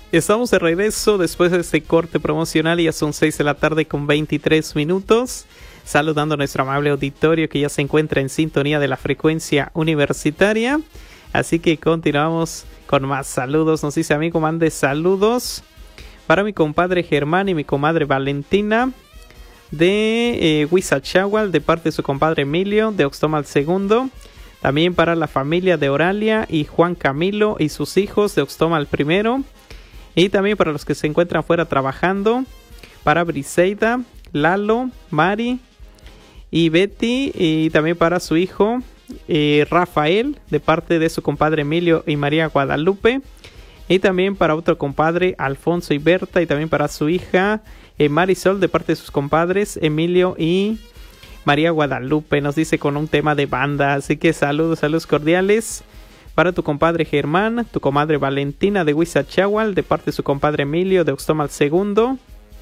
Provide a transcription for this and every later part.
Estamos de regreso después de este corte promocional y ya son 6 de la tarde con 23 minutos. Saludando a nuestro amable auditorio que ya se encuentra en sintonía de la frecuencia universitaria. Así que continuamos con más saludos. Nos dice amigo, mande saludos para mi compadre Germán y mi comadre Valentina de Huizachahual, de parte de su compadre Emilio de Oxtomal II. También para la familia de Oralia y Juan Camilo y sus hijos de Oxtomal I. Y también para los que se encuentran fuera trabajando, para Briseida, Lalo, Mari y Betty, y también para su hijo Rafael, de parte de su compadre Emilio y María Guadalupe, y también para otro compadre Alfonso y Berta, y también para su hija Marisol, de parte de sus compadres Emilio y María Guadalupe. Nos dice con un tema de banda, así que saludos cordiales para tu compadre Germán, tu comadre Valentina de Huizachahual, de parte de su compadre Emilio de Oxtomal II.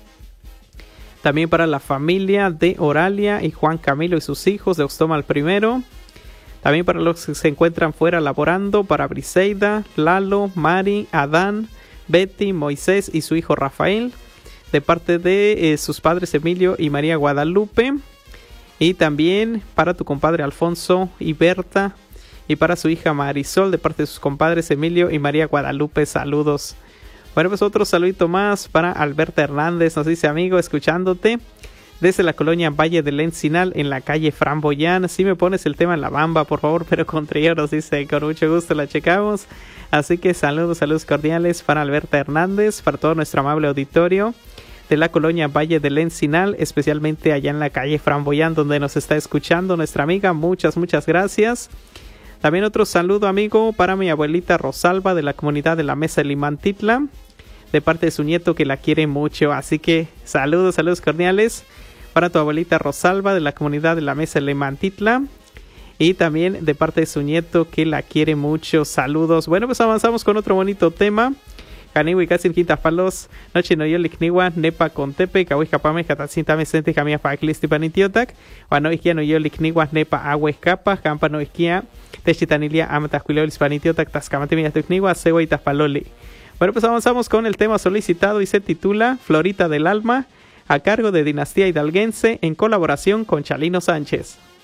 También para la familia de Oralia y Juan Camilo y sus hijos de Oxtomal I. También para los que se encuentran fuera laborando, para Briseida, Lalo, Mari, Adán, Betty, Moisés y su hijo Rafael, de parte de sus padres Emilio y María Guadalupe. Y también para tu compadre Alfonso y Berta, y para su hija Marisol, de parte de sus compadres Emilio y María Guadalupe. Saludos. Bueno, pues otro saludito más para Alberta Hernández. Nos dice amigo, escuchándote desde la colonia Valle del Encinal, en la calle Framboyán. Si me pones el tema en la bamba, por favor, pero con trío, nos dice, con mucho gusto la checamos. Así que saludos cordiales para Alberta Hernández, para todo nuestro amable auditorio de la colonia Valle del Encinal, especialmente allá en la calle Framboyán, donde nos está escuchando nuestra amiga. Muchas gracias. También otro saludo, amigo, para mi abuelita Rosalba, de la comunidad de la Mesa de Limantitla, de parte de su nieto que la quiere mucho. Así que saludos cordiales para tu abuelita Rosalba, de la comunidad de la Mesa de Limantitla, y también de parte de su nieto que la quiere mucho. Saludos. Bueno, pues avanzamos con otro bonito tema. Caniwi casi en quinta palos, noche no yo licniwa, nepa con tepe, cahui capame, catacinta mesente, camia pa clisti panitiotac, o no isquia no yo licniwa, nepa agua escapa, campa no isquia, techitanilia, amatascuileo hispanitiotac, tascamate minas tecniwa, cebo y taspaloli. Bueno, pues avanzamos con el tema solicitado y se titula Florita del Alma, a cargo de Dinastía Hidalguense, en colaboración con Chalino Sánchez.